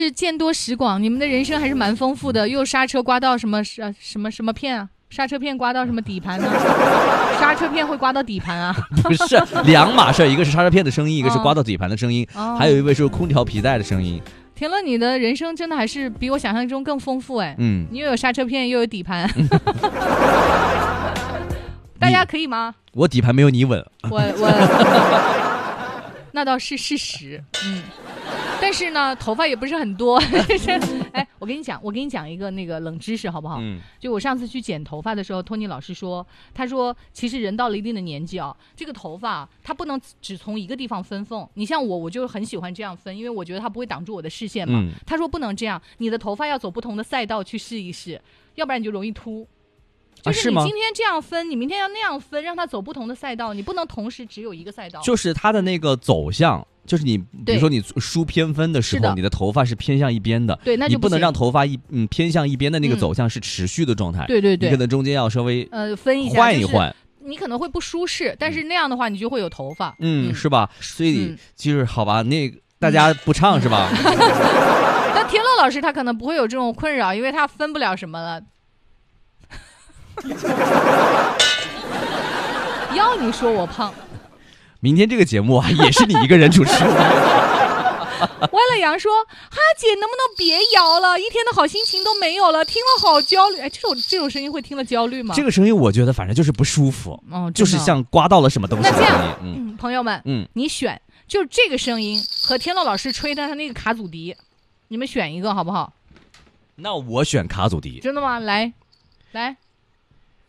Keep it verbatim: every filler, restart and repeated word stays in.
是见多识广，你们的人生还是蛮丰富的。又刹车刮到什么什什么什么片啊？刹车片刮到什么底盘呢？刹车片会刮到底盘啊？ 不是两码事，一个是刹车片的声音，一个是刮到底盘的声音，哦、还有一位是空调皮带的声音。 田乐，你的人生真的还是比我想象中更丰富哎。嗯，你又有刹车片，又有底盘。大家可以吗？ 我底盘没有你稳。 我我，那倒是事实。嗯。但是呢，头发也不是很多。哎，我跟你讲，我跟你讲一个那个冷知识，好不好？嗯。就我上次去剪头发的时候，托尼老师说，他说，其实人到了一定的年纪啊，这个头发它不能只从一个地方分缝。你像我，我就很喜欢这样分，因为我觉得它不会挡住我的视线嘛。嗯、他说不能这样，你的头发要走不同的赛道去试一试，要不然你就容易秃。就是你今天这样分，啊、你明天要那样分，让它走不同的赛道，你不能同时只有一个赛道。 就是它的那个走向。就是你，比如说你梳偏分的时候，你的头发是偏向一边的， 对，那就你不能让头发一嗯偏向一边的那个走向是持续的状态， 嗯、对对对， 你可能中间要稍微呃分一下， 换一换， 就是、你可能会不舒适，但是那样的话你就会有头发， 嗯，嗯是吧？所以就是好吧，那个大家不唱、嗯、是吧？ 但田乐老师他可能不会有这种困扰，因为他分不了什么了。要你说我胖。 明天这个节目啊，也是你一个人主持。 歪了羊说：“哈姐，能不能别摇了？一天的好心情都没有了，听了好焦虑。”哎，这种这种声音会听了焦虑吗？ 这个声音我觉得反正就是不舒服，哦，就是像刮到了什么东西的声音。 那这样，嗯，朋友们，嗯，你选，就这个声音和天乐老师吹的他那个卡祖笛，你们选一个好不好？ 那我选卡祖笛。 真的吗？来，来。